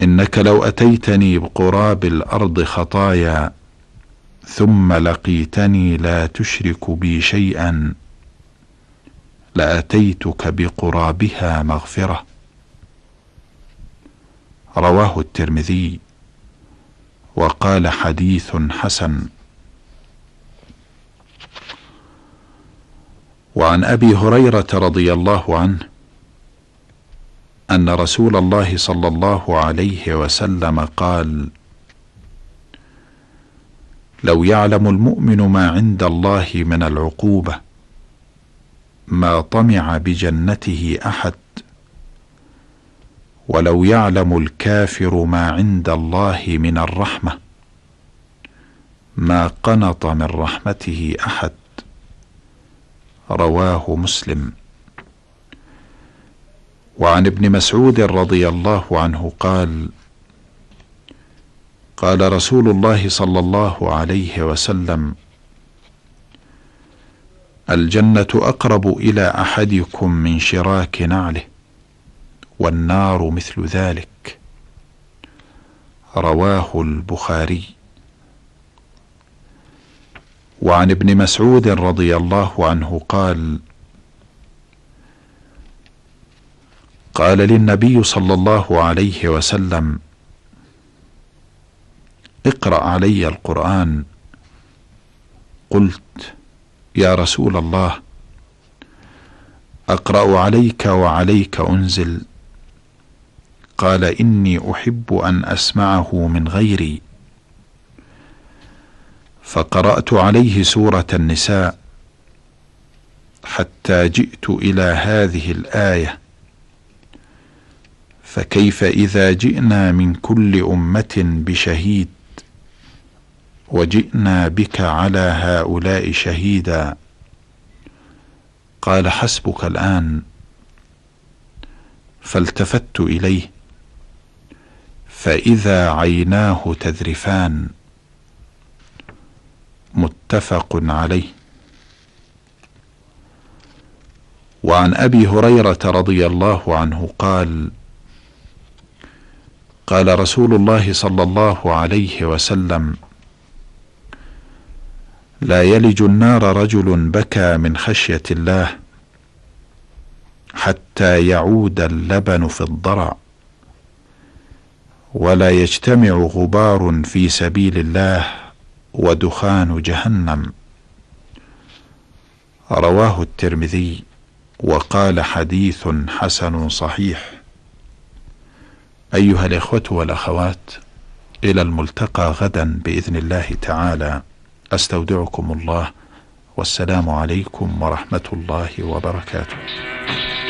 إنك لو أتيتني بقراب الأرض خطايا ثم لقيتني لا تشرك بي شيئا لأتيتك بقرابها مغفرة. رواه الترمذي وقال حديث حسن. وعن أبي هريرة رضي الله عنه أن رسول الله صلى الله عليه وسلم قال: لو يعلم المؤمن ما عند الله من العقوبة ما طمع بجنته أحد، ولو يعلم الكافر ما عند الله من الرحمة ما قنط من رحمته أحد. رواه مسلم. وعن ابن مسعود رضي الله عنه قال: قال رسول الله صلى الله عليه وسلم: الجنة أقرب إلى أحدكم من شراك نعله، والنار مثل ذلك. رواه البخاري. وعن ابن مسعود رضي الله عنه قال: قال للنبي صلى الله عليه وسلم: اقرأ علي القرآن. قلت: يا رسول الله، أقرأ عليك وعليك أنزل؟ قال: إني أحب أن أسمعه من غيري. فقرأت عليه سورة النساء حتى جئت إلى هذه الآية: فكيف إذا جئنا من كل أمة بشهيد وجئنا بك على هؤلاء شهيدا. قال: حسبك الآن. فالتفت إليه فإذا عيناه تذرفان. متفق عليه. وعن أبي هريرة رضي الله عنه قال: قال رسول الله صلى الله عليه وسلم: لا يلج النار رجل بكى من خشية الله حتى يعود اللبن في الضرع، ولا يجتمع غبار في سبيل الله ودخان جهنم. رواه الترمذي وقال حديث حسن صحيح. أيها الإخوة والأخوات، إلى الملتقى غدا بإذن الله تعالى. أستودعكم الله، والسلام عليكم ورحمة الله وبركاته.